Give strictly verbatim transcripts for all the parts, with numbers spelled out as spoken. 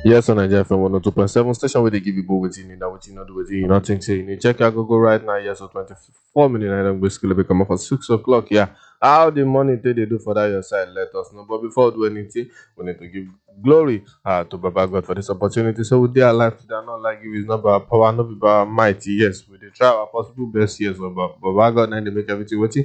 Yes, on Nigeria F M one oh two point seven station where they give you both what you need and what you not do with it. You not think say you need check your Google right now. Yes, so twenty-four minutes and then basically become up at six o'clock. Yeah. How the money they they do for that your side, let us know. But before we do anything, we need to give glory uh, to Baba God for this opportunity. So we they alive today, not like if it's not by our power, not by our mighty. Yes, we they try our possible best, yes, but Baba God and they make everything what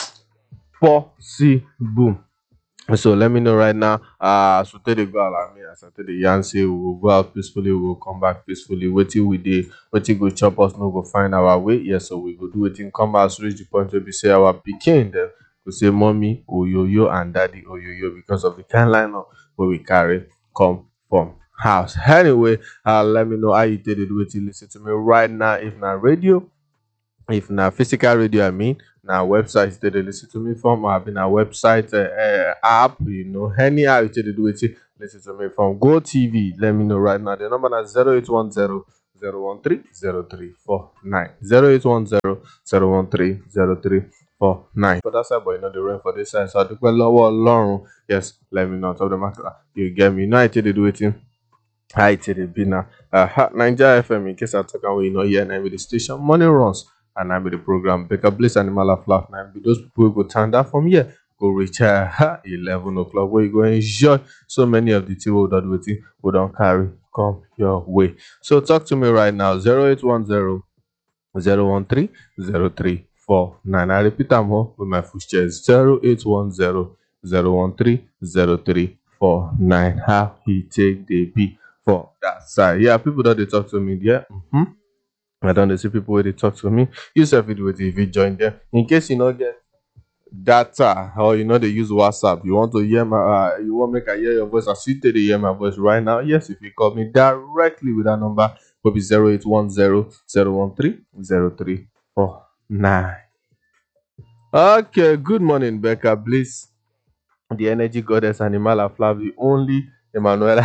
possible. So let me know right now. Uh, so tell the girl, I mean, as I tell the young say, we will go out peacefully, we will come back peacefully. Waiting we did, waiting go chop us, no go find our way. Yes, so we go do it in come back, so reach the point where we say our picking them. We say mommy, oyoyo, and daddy, oyoyo, because of the kind line of where we carry come from house. Anyway, uh, let me know how you did it. Waiting, listen to me right now. If not radio, if na physical radio, I mean, na website they dey listen to me from, or been a website uh, uh, app, you know, anyhow you take dey do it, listen to me from Go T V. Let me know right now. The number is zero eight one zero zero one three zero three four nine zero eight one zero zero one three zero three four nine. For that side, but you know the rain for this side, so I do quite lower long. Yes, let me know. Top of the matter, you get me. You know I take dey do it. Hi, to the Bina. Uh, Nigeria F M, in case I talk away, you know, here, and with the station, money runs, and I'm with the program. Becca Bliss Animal of Laugh, and with those people who go turn that from here, go reach uh, eleven o'clock, where you go enjoy so many of the people that waiting, who don't carry, come your way. So, talk to me right now, zero eight one zero zero one three zero three four nine. I repeat, I'm home with my full chest zero eight one zero zero one three zero three four nine. How he take the beat for that side. Yeah, people that they talk to me there. Mm-hmm. I don't dey see people where they talk to me. You self video if you join them. In case you not get data or you know they use WhatsApp, you want to hear my uh, you want make I hear your voice. I see they hear my voice right now. Yes, if you call me directly with that number, will be zero eight one zero zero one three zero three four nine. Okay, good morning, Becca Bliss, the energy goddess animal of love, the only Emmanuel.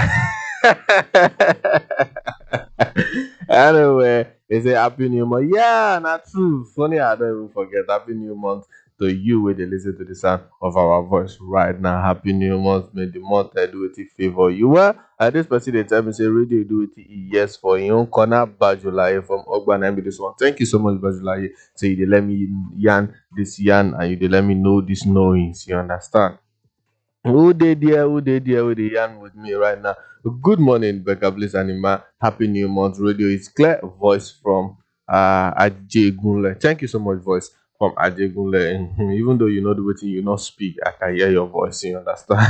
Anyway, they say happy new month. Yeah, not true. Funny, I don't even forget. Happy new month to you where they listen to the sound of our voice right now. Happy new month. May the month I do it favor you. Well, at this person they tell me say radio do it yes for your own corner. Bajulaye from Ogban and this one. Thank you so much, Bajulaye. So you dey let me yarn this yarn and you dey let me know this knowings. You understand? Who they there? Who they there? Who they yarn with me right now? Good morning, Becca Bliss Anima. Happy New Month. Radio is clear. Voice from uh Ajay Gunle. Thank you so much, voice from Ajay Gunle. Even though you know the way you not speak, I can hear your voice. You understand?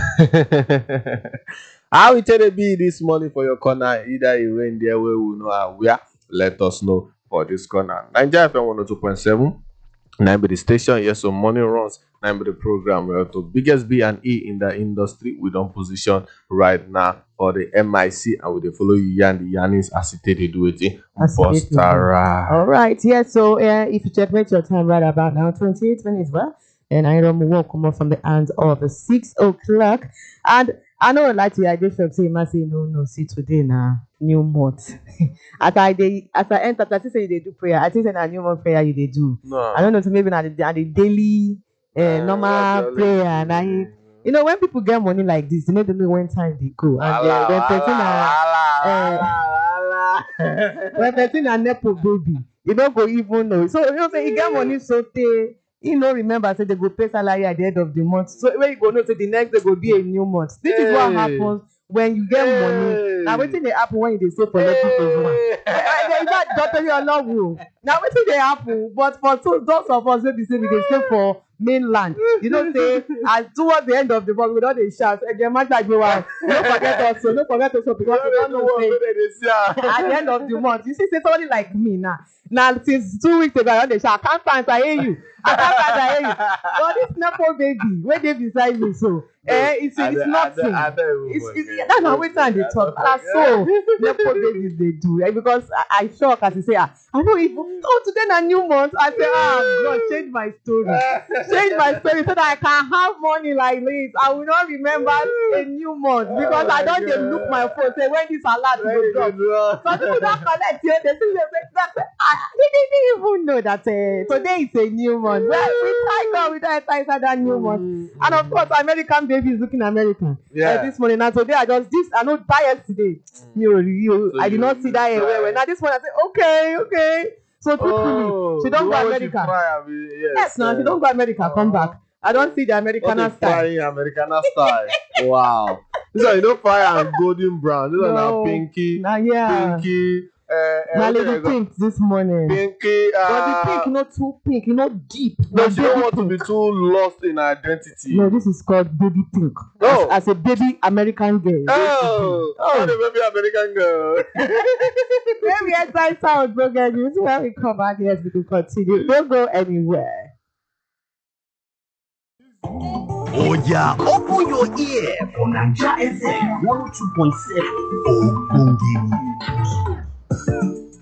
How it tell be this morning for your corner? Either you rain there where we know how we are. Let us know for this corner. Nigeria F M one oh two point seven. Nine be the station, yes, so money runs. Nine be the program. We're to biggest B and E in the industry. We don't position right now for the M I C, and we dey follow you yarn the yarnings as it they do it. Bustara. All right, yeah. So uh, if you checkmate your time right about now, twenty-eight minutes, well, and I don't walk come up from the hands of the six o'clock, and I know like to I just say, must say no, no. See today now, new month. as I they as I enter, I say they do prayer. I think say na new month prayer you they do. No. I don't know, so maybe na the, na the daily uh, Uh, normal that's prayer. all And it I, is. you know, when people get money like this, you know, they know when time they go. And uh, when person na uh, when person na nepo baby, you don't go even know. So you know, say you get money so they. You know, remember, say they go pay salary at the end of the month. So when you go know, say the next day go be a new month. This is what Hey. happens when you get money. Now, wetin dey happen when you dey save for next phase one? In fact, doctor, you love you. Now, wetin dey happen? But for so, those of us wey be say we dey stay for mainland, you know, say as towards the end of the month, we don dey shout, "Ege magba gbe wa, no forget us, so no forget us, so because we don know say at the end of the month, you see, say somebody like me now. Now, since two weeks ago, I don dey shout, "Accountant, I hear you. Accountant, I hear you." But this nepo baby wey dey beside me, so eh, it's it's nothing. It's it's that's not wetin I dey talk. Na so nepo babies dey do, eh, because I, I shock as you say, ah, I don't even. Oh, today na new month. I say, ah, God, change my story. Change my story so that I can have money like this. I will not remember a new month because Oh I my don't dey God. look my phone say when this alert Where go you drop. go drop? Some people don't collect you. They see the that ah, they didn't even know that uh, today is a new month. Well, we thank God we don't enter inside that new month. Mm, And of mm. course, American baby is looking American. Yeah. Uh, this morning, now today I just this I not buy yesterday. Me or you, So I did you- not see you that try. anywhere. Now this one I say okay, okay. So truthfully, Oh, she don't the go one wey she America. fry, abi, yes. Yes, now she eh. don't go America. Come back. I don't see the Not Americana a style. frying Americana style. Wow. This one you don't fry and golden brown. This one No. na pinky, Now yeah, pinky. Uh, uh, now what do lady they call- pink this morning. Pinky. Uh, But the pink not too pink, you know deep. No, Na she don't baby want to be pink. too lost in identity. No, this is called baby pink. Oh. As, as a baby American girl. Oh, Oh. oh, the baby American girl. When we enter sound program, you see when we come back, yes, we can continue. Don't go anywhere. Oh yeah, open your ear for Naija F M one oh two point seven. Ogbonge news.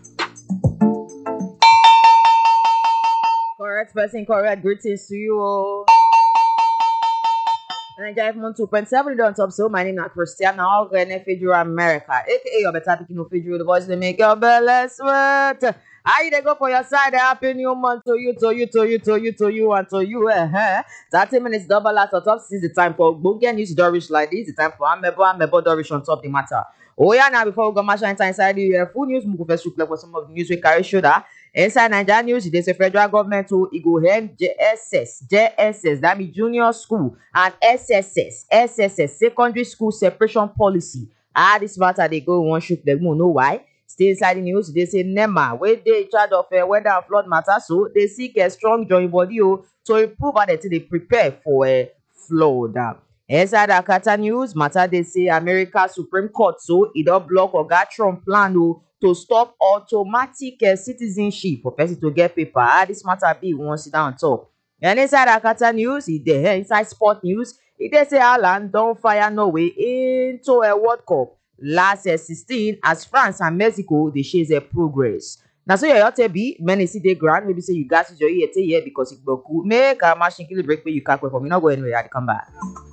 Correct person, correct greetings to you all. Naija F M one two point seven on top. So my name is Christiana Ogene Fedro America, aka your better picking of Fedro, the voice that make your belly sweat. How you dey go for your side? Happy new month to you, to you, to you, to you, to you, and to you. Eh? thirty minutes double at the top. This is the time for Bunga News Dorish like this. The time for Amebo Amebo Dorish on top the matter. Oh yeah, now before we go match enter inside the uh, full news, we go first look for some of the news we carry shoulder. Inside Nigeria news, there's a federal government to it go hand J S S, J S S, that means junior school, and S S S, S S S, secondary school separation policy. Ah, this matter they go one shoot them, know why? Still inside the news, they say NEMA, where they in charge of uh, weather and flood matter, so they seek a strong joint body oh, to improve how they, they prepare for a uh, flood. Inside Akata news, matter they say America Supreme Court, so it don't block Oga Trump plan oh, to stop automatic uh, citizenship for person to get paper. Ah, this matter be one sit down on top. And inside Akata news, it dey inside sport news, it dey say Ireland don't fire Norway into a World Cup last uh, sixteen as France and Mexico they share their progress. Now so your tell be many see the ground maybe say you guys use your ear take here because it go cool. Make a machine kill break where you can't wait for me. Not go anywhere. I come back.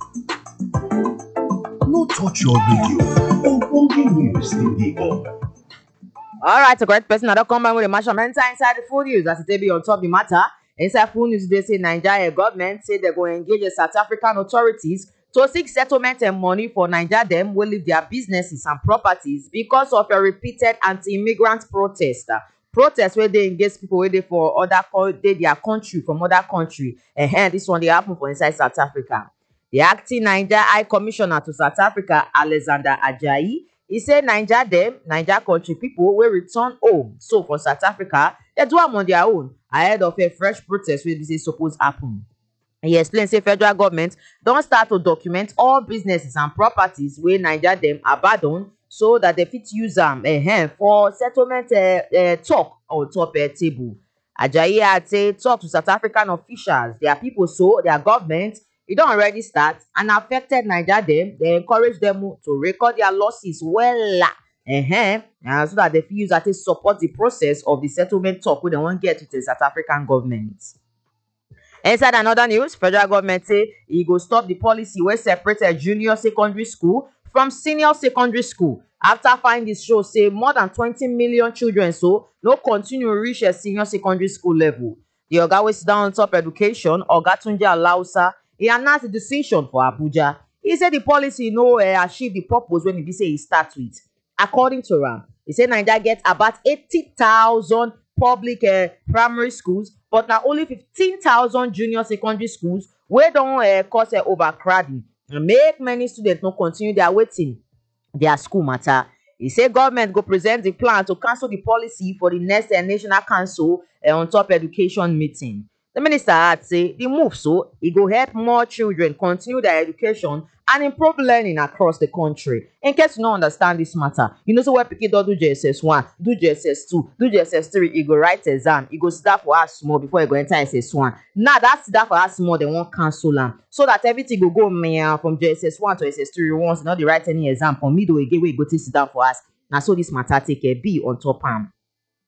No touch your radio. Ogbonge news in the up. All right, a great person. I don't come back with a measurement inside the full news as it be on top of the matter. Inside full news, they say Nigeria government say they're going to engage the South African authorities to seek settlement and money for Nigeria them will leave their businesses and properties because of a repeated anti-immigrant protest. Protest where they engage people where they for other they their country from other country. And uh-huh, this one they happen for inside South Africa. The acting Nigeria High Commissioner to South Africa, Alexander Ajayi, he said Nigeria them, Nigeria country people will return home. So for South Africa, they do them on their own ahead of a fresh protest where this is supposed to happen. He explains say federal government don't start to document all businesses and properties where Nigeria them abandon so that they fit use them uh, for settlement uh, uh, talk on top uh, table. Ajayi had say talk to South African officials, their people so their government it don't already start and affected Nigeria them. They encourage them to record their losses well, uh-huh, uh, so that they feel that they support the process of the settlement talk when they won't get with the South African government. Inside another news, federal government say e go stop the policy wey separate a junior secondary school from senior secondary school after findings show say more than twenty million children so no continue reach a senior secondary school level. The oga wey sit down on top education, Oga Tunji Alausa, he announced the decision for Abuja. He said the policy no uh, achieve the purpose when e be say e start with. According to am, he say Naija get about eighty thousand public uh, primary schools, but na only fifteen thousand junior secondary schools wey don uh, cause uh, overcrowding and make many students no continue their waiting their school matter. He say government go present the plan to cancel the policy for the next uh, national council uh, on top education meeting. The minister had say the move so it go help more children continue their education and improve learning across the country. In case you don't understand this matter, you know so where pikin don do J S S one, do J S S two, do J S S three, e go write exam, e go sit down for house small before e go enter S S one. Now that sit down for house small, they won't cancel am so that everything go go meh from J S S one to S S three once, not dey write any exam from middle again wey e go take sit down for house. Now so this matter take a B on top am.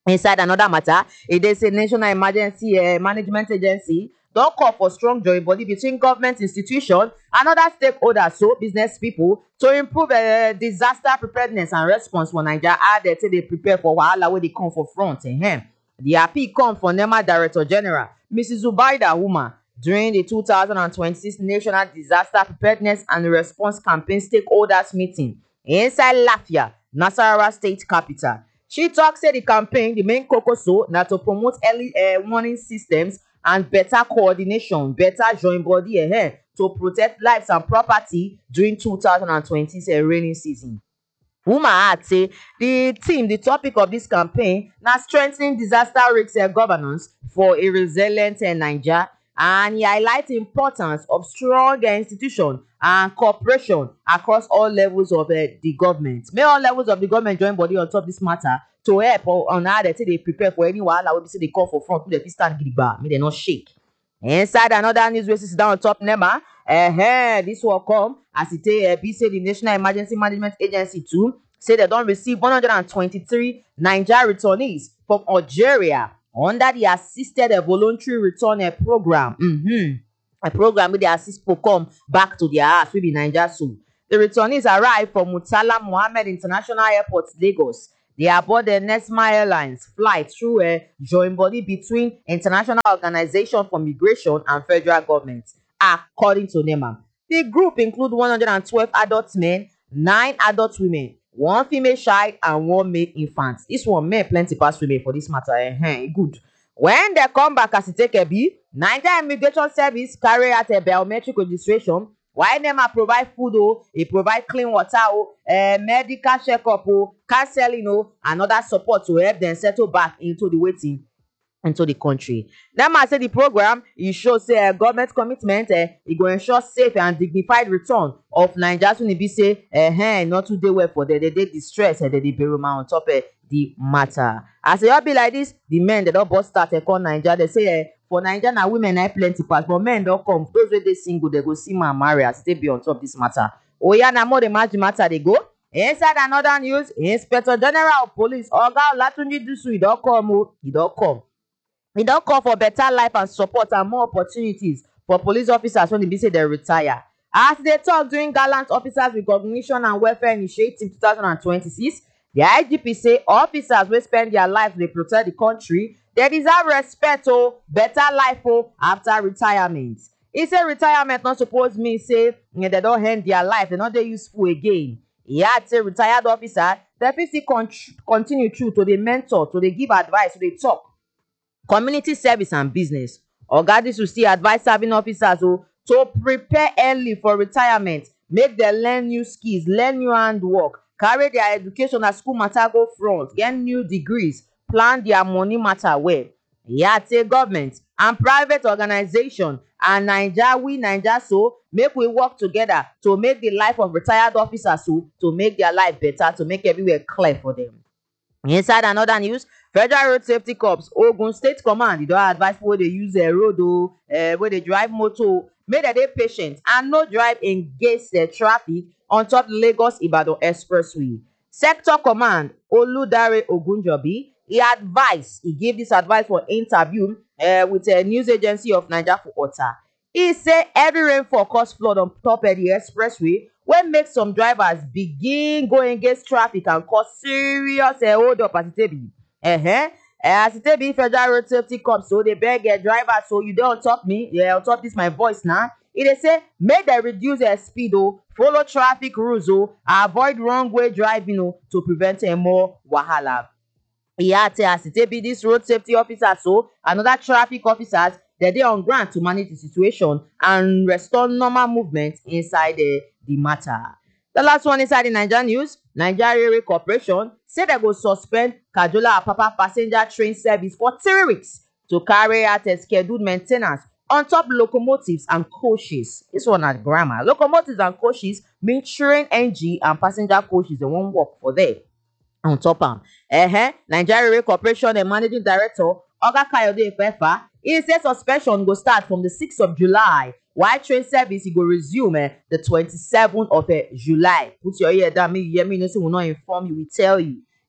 Inside another matter, it is a national emergency uh, management agency don call for strong joint body between government institutions and other stakeholders, so business people, to improve uh, disaster preparedness and response for Naija. How they say they prepare for wahala wey dey come for front. Eh? The appeal come from NEMA Director General Missus Zubaida Umar during the two thousand twenty-six National Disaster Preparedness and Response Campaign stakeholders meeting inside Lafia, Nasarawa State Capital. She tok say the campaign, the main focus so na to promote early uh, warning systems and better coordination, better joint body uh, to protect lives and property during two thousand twenty uh, rainy season. Woman add say the theme, the topic of this campaign na strengthening disaster risk uh, governance for a resilient uh, Naija, and he highlight the importance of strong uh, institution and cooperation across all levels of uh, the government. May all levels of the government join body on top this matter to help on how they say they prepare for any wahala wey be say they come for front, make dem fit stand gidigba, make dem not shake. Inside another news wey sit down on top NEMA, uh, this will come as it uh, be say the National Emergency Management Agency too say they don receive one hundred twenty-three Naija returnees from Algeria under the assisted uh, voluntary return uh, program. Mm-hmm. A program where they assist people come back to their house, wey be Naija so. The returnees arrived from Murtala Mohammed International Airport, Lagos. They aboard the Nesma Airlines flight through a joint body between International Organization for Migration and federal government, according to NEMA. The group include one hundred twelve adult men, nine adult women, one female child, and one male infant. This one men plenty pass women for this matter. Eh, good. When they come back as it take a be, Nigeria Immigration Service carry out a biometric registration, while NEMA provide food, oh, it provide clean water, oh, uh, medical checkup, oh, counseling, oh, and other support to help them settle back into the waiting into the country. NEMA say the program it shows say uh, government commitment, uh, it go ensure safe and dignified return of Nigerians when it be say, uh, hey, not too dey well for them, they dey distress, and uh, they dey bury on top of uh, the matter. As e all be like this, the men they don't bust start uh, call Nigeria. They say uh, for Nigeria now women na plenty pass, but men don't come. Those wey dey single, they go see man marry as they be on top of this matter. Oh yeah, now more the match matter they go. Inside another news, Inspector General of Police Oga Olatunji Dusu, he don't come, oh, he don't come. He don't call for better life and support and more opportunities for police officers when they be say they retire. As they talk during Gallant Officers Recognition and Welfare Initiative two thousand twenty-six, the I G P say officers will spend their lives to protect the country. They deserve respect, oh, better life, oh, after retirement. He say retirement not supposed mean say they don't end their life, they're not they useful again. He had say retired officer, they fit still con continue through to the mentor, to the give advice, to the talk. Community service and business. Oga Dusu still advise serving officers oh, to prepare early for retirement, make them learn new skills, learn new handwork, carry their education as school matter go front, get new degrees, plan their money matter well. Yeah, say government and private organization and Naija, we Naija so, make we work together to make the life of retired officers so, to make their life better, to make everywhere clear for them. Inside another news, Federal Road Safety Corps, Ogun State Command, you don't advise people they use a road oh, uh, where they drive motor, make them dey patient and no drive engage the traffic on top Lagos Ibadan Expressway. Sector Command Oludare Ogunjobi, he advised, he gave this advice for interview uh, with a news agency of Nigeria for Ota. He say every rainfall cause flood on top of the expressway, when make some drivers begin going against traffic and cause serious uh, hold up as it be. Uh-huh. As it be Federal Road Safety Corps, so they beg a driver, so you don't top me, yeah, on top this my voice now. It say make them reduce their speed, oh, follow traffic rules, oh, avoid wrong way driving, oh, to prevent a more wahala. Yeah, as it be this road safety officer, so another traffic officers, they're there on ground to manage the situation and restore normal movement inside the, the matter. The last one inside the Nigeria news, Nigeria Railway Corporation said they go suspend Kajola Apapa passenger train service for three weeks to carry out a scheduled maintenance on top locomotives and coaches. This one at grammar. Locomotives and coaches mean train N G and passenger coaches, they won't work for them. On top of uh-huh, Nigeria Railway Corporation, the managing director, Oga Kayode Ifefa, he said suspension go start from the sixth of July, while train service he go resume eh, the twenty-seventh of uh, July. Put your ear down, me hear me, you know, so we'll not inform you, we tell you.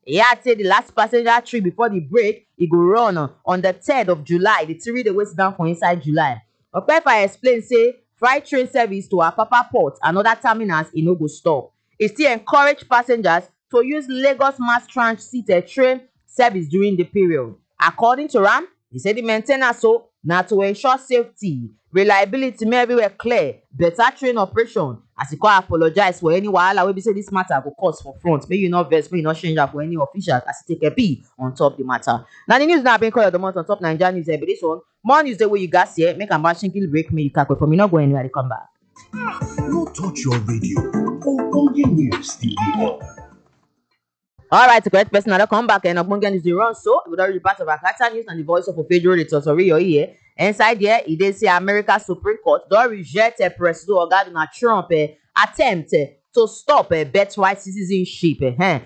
e add say the last passenger trip before the break e go run uh, on the third of July, the three day wey sit down for inside July. Okpefa explain say freight train service to Apapa Port and other terminals e no go stop. E still encourage passengers to use Lagos Mass Transit train service during the period. According to am, e say the main ten ance so na to ensure safety, reliability make everywhere clear, better train operation, as e come apologize for any wahala wey be say this matter go cause for front. Make you no vex, make you no change am for any officials as e take a be on top the matter. Now the news now been called the month on top Naija News. But this one, more news the way you guys here, make am bash kill break, make you calculate for me. Not go anywhere, they come back. No touch your radio. Ogbonge news still dey on. All right, the correct person now come back and Ogbonge News dey run so. We already part of Akata News and the voice of Ofejo the Totori your ear. Inside there, e dey say America Supreme Court don reject uh, President Oga Donald Trump uh, attempt uh, to stop uh, birthright citizenship. Uh,